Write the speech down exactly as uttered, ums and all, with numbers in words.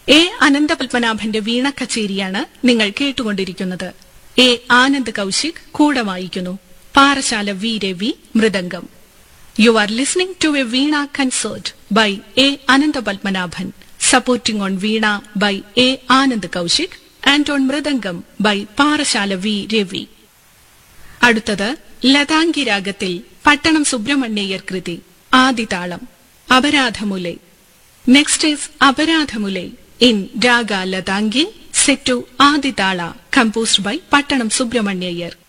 A അനന്തപത്മനാഭന്റെ വീണ കച്ചേരിയാണ് നിങ്ങൾ കേട്ടുകൊണ്ടിരിക്കുന്നത്. A Anand Kaushik കൂട വായിക്കുന്നു. Parassala V Ravi mridangam. You are listening to a Veena concert by A. Ananda Padmanabhan, supporting on Veena by A. Anand Kaushik and on Mridangam by Parashala V. Ravi. അടുത്തത് ലതാംഗി രാഗത്തിൽ പട്ടണം സുബ്രഹ്മണ്യയ്യർ കൃതി ആദിതാളം Aparadhamulai. Next is Aparadhamulai in raga Latangi set to Adi tala, composed by പട്ടണം സുബ്രഹ്മണ്യയ്യർ.